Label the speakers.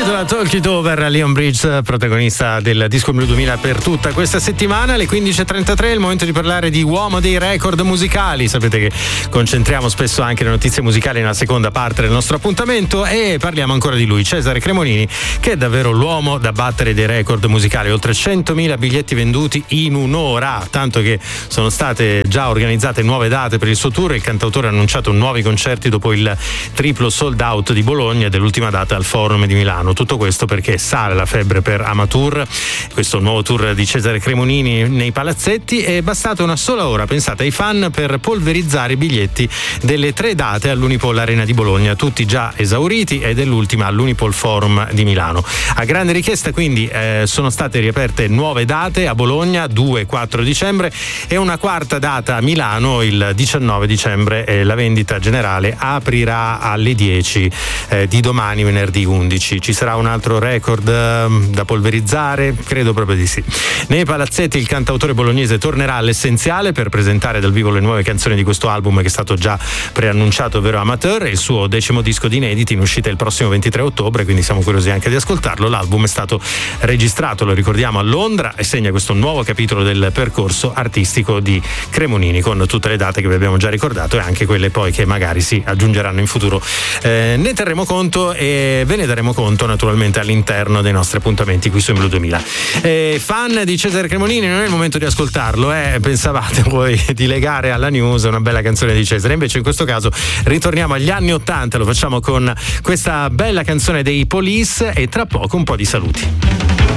Speaker 1: Angela Talk It Over, Leon Bridges, protagonista del Disco Blu 2000 per tutta questa settimana. Alle 15.33 è il momento di parlare di uomo dei record musicali. Sapete che concentriamo spesso anche le notizie musicali nella seconda parte del nostro appuntamento e parliamo ancora di lui, Cesare Cremonini, che è davvero l'uomo da battere dei record musicali. Oltre 100.000 biglietti venduti in un'ora, tanto che sono state già organizzate nuove date per il suo tour. Il cantautore ha annunciato nuovi concerti dopo il triplo sold out di Bologna e dell'ultima data al Forum di Milano. Tutto questo perché sale la febbre per Amateur, questo nuovo tour di Cesare Cremonini nei palazzetti. È bastata una sola ora, pensate, ai fan per polverizzare i biglietti delle 3 date all'Unipol Arena di Bologna, tutti già esauriti, e dell'ultima all'Unipol Forum di Milano. A grande richiesta quindi sono state riaperte nuove date a Bologna, 2 e 4 dicembre, e una quarta data a Milano il 19 dicembre. La vendita generale aprirà alle 10 di domani, venerdì 11. Ci sarà un altro record da polverizzare? Credo proprio di sì. Nei palazzetti il cantautore bolognese tornerà all'essenziale per presentare dal vivo le nuove canzoni di questo album che è stato già preannunciato, ovvero Amateur, il suo 10° disco di inediti in uscita il prossimo 23 ottobre, quindi siamo curiosi anche di ascoltarlo. L'album è stato registrato, lo ricordiamo, a Londra e segna questo nuovo capitolo del percorso artistico di Cremonini, con tutte le date che vi abbiamo già ricordato e anche quelle poi che magari si aggiungeranno in futuro. Ne terremo conto e ve ne daremo conto naturalmente all'interno dei nostri appuntamenti qui su Blu 2000. Fan di Cesare Cremonini, non è il momento di ascoltarlo, pensavate voi di legare alla news una bella canzone di Cesare, invece in questo caso ritorniamo agli anni 80, lo facciamo con questa bella canzone dei Police e tra poco un po' di saluti.